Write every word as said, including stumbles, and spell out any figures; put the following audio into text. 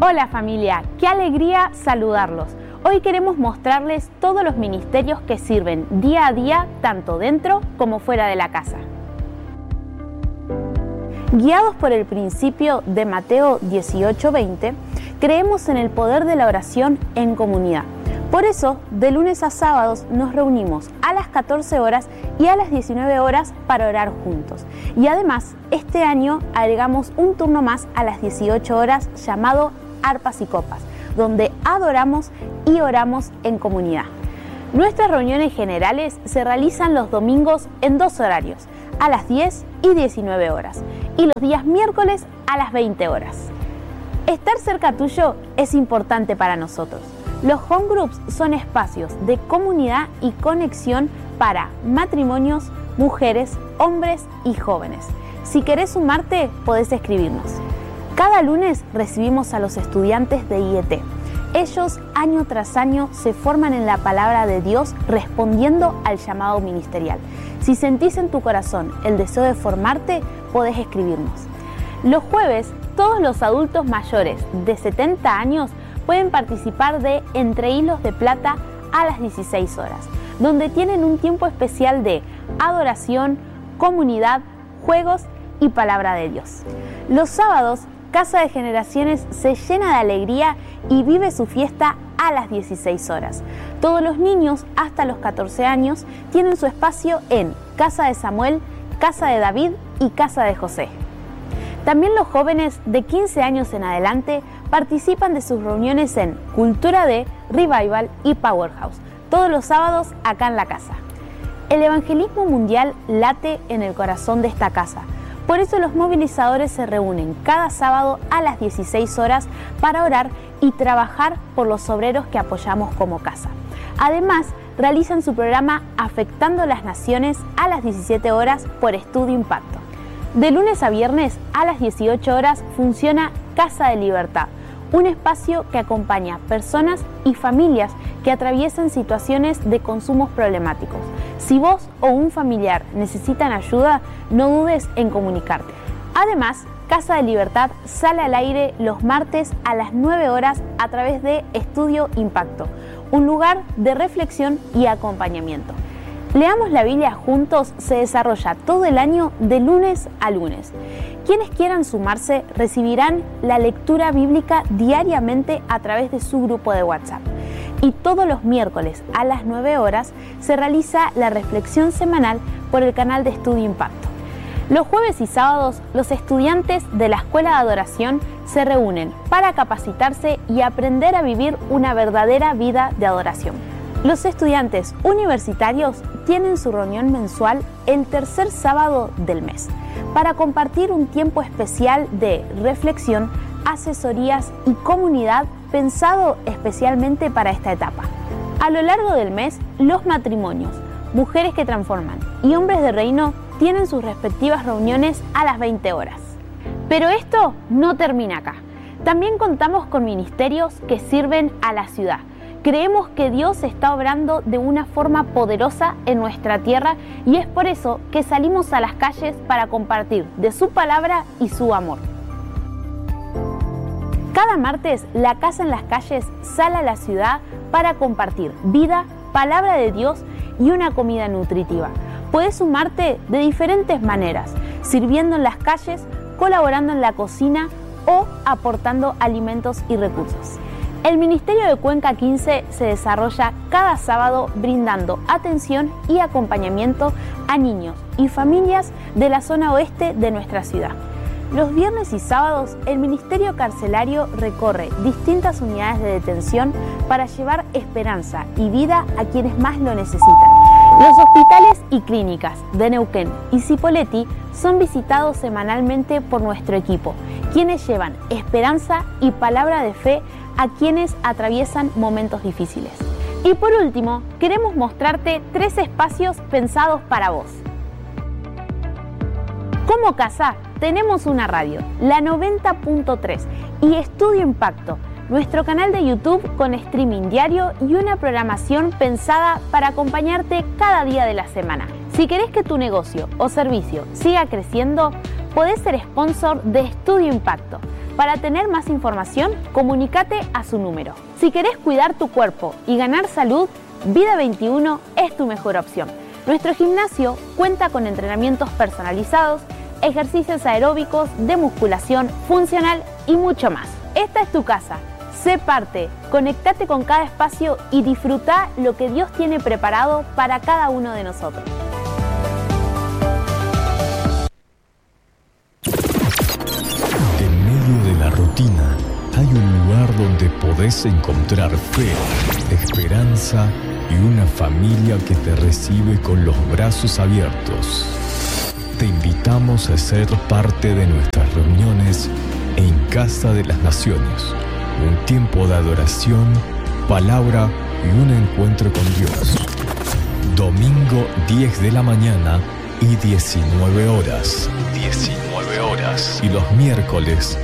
Hola familia, qué alegría saludarlos. Hoy queremos mostrarles todos los ministerios que sirven día a día, tanto dentro como fuera de la casa. Guiados por el principio de Mateo dieciocho veinte, creemos en el poder de la oración en comunidad. Por eso, de lunes a sábados nos reunimos a las catorce horas y a las diecinueve horas para orar juntos. Y además, este año agregamos un turno más a las dieciocho horas llamado Arpas y Copas, donde adoramos y oramos en comunidad. Nuestras reuniones generales se realizan los domingos en dos horarios, a las diez y diecinueve horas, y los días miércoles a las veinte horas. Estar cerca tuyo es importante para nosotros. Los home groups son espacios de comunidad y conexión para matrimonios, mujeres, hombres y jóvenes. Si querés sumarte, podés escribirnos. Cada lunes recibimos a los estudiantes de I E T. Ellos año tras año se forman en la palabra de Dios respondiendo al llamado ministerial. Si sentís en tu corazón el deseo de formarte, podés escribirnos. Los jueves, todos los adultos mayores de setenta años pueden participar de Entre Hilos de Plata a las dieciséis horas, donde tienen un tiempo especial de adoración, comunidad, juegos y palabra de Dios. Los sábados, Casa de Generaciones se llena de alegría y vive su fiesta a las dieciséis horas. Todos los niños hasta los catorce años tienen su espacio en Casa de Samuel, Casa de David y Casa de José. También los jóvenes de quince años en adelante participan de sus reuniones en Cultura D, Revival y Powerhouse, todos los sábados acá en la casa. El evangelismo mundial late en el corazón de esta casa. Por eso los movilizadores se reúnen cada sábado a las dieciséis horas para orar y trabajar por los obreros que apoyamos como casa. Además, realizan su programa Afectando las Naciones a las diecisiete horas por Estudio Impacto. De lunes a viernes a las dieciocho horas funciona Casa de Libertad, un espacio que acompaña personas y familias que atraviesan situaciones de consumos problemáticos. Si vos o un familiar necesitan ayuda, no dudes en comunicarte. Además, Casa de Libertad sale al aire los martes a las nueve horas a través de Estudio Impacto, un lugar de reflexión y acompañamiento. Leamos la Biblia juntos se desarrolla todo el año de lunes a lunes. Quienes quieran sumarse recibirán la lectura bíblica diariamente a través de su grupo de WhatsApp. Y todos los miércoles a las nueve horas se realiza la reflexión semanal por el canal de Estudio Impacto. Los jueves y sábados los estudiantes de la Escuela de Adoración se reúnen para capacitarse y aprender a vivir una verdadera vida de adoración. Los estudiantes universitarios tienen su reunión mensual el tercer sábado del mes para compartir un tiempo especial de reflexión, asesorías y comunidad pensado especialmente para esta etapa. A lo largo del mes, los matrimonios, mujeres que transforman y hombres de reino tienen sus respectivas reuniones a las veinte horas. Pero esto no termina acá. También contamos con ministerios que sirven a la ciudad. Creemos que Dios está obrando de una forma poderosa en nuestra tierra y es por eso que salimos a las calles para compartir de su palabra y su amor. Cada martes, la Casa en las Calles sale a la ciudad para compartir vida, palabra de Dios y una comida nutritiva. Puedes sumarte de diferentes maneras, sirviendo en las calles, colaborando en la cocina o aportando alimentos y recursos. El Ministerio de Cuenca quince se desarrolla cada sábado brindando atención y acompañamiento a niños y familias de la zona oeste de nuestra ciudad. Los viernes y sábados, el Ministerio Carcelario recorre distintas unidades de detención para llevar esperanza y vida a quienes más lo necesitan. Los hospitales y clínicas de Neuquén y Cipolletti son visitados semanalmente por nuestro equipo, quienes llevan esperanza y palabra de fe a quienes atraviesan momentos difíciles. Y por último, queremos mostrarte tres espacios pensados para vos. Como casa, tenemos una radio, la noventa punto tres, y Estudio Impacto, nuestro canal de YouTube con streaming diario y una programación pensada para acompañarte cada día de la semana. Si querés que tu negocio o servicio siga creciendo, podés ser sponsor de Estudio Impacto. Para tener más información, comunícate a su número. Si querés cuidar tu cuerpo y ganar salud, Vida veintiuno es tu mejor opción. Nuestro gimnasio cuenta con entrenamientos personalizados, ejercicios aeróbicos, de musculación, funcional y mucho más. Esta es tu casa. Sé parte, conectate con cada espacio y disfruta lo que Dios tiene preparado para cada uno de nosotros. En medio de la rutina hay un lugar donde podés encontrar fe, esperanza y una familia que te recibe con los brazos abiertos. Te invitamos a ser parte de nuestras reuniones en Casa de las Naciones. Un tiempo de adoración, palabra y un encuentro con Dios. Domingo diez de la mañana y diecinueve horas. diecinueve horas. Y los miércoles